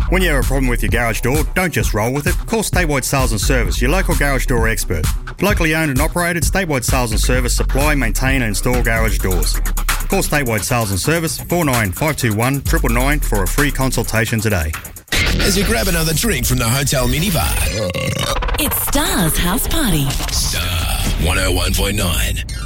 When you have a problem with your garage door, don't just roll with it. Call Statewide Sales and Service, your local garage door expert. Locally owned and operated, Statewide Sales and Service supply, maintain and install garage doors. Call Statewide Sales and Service 49521 999 for a free consultation today. As you grab another drink from the hotel minibar. It's Star's House Party. Star 101.9.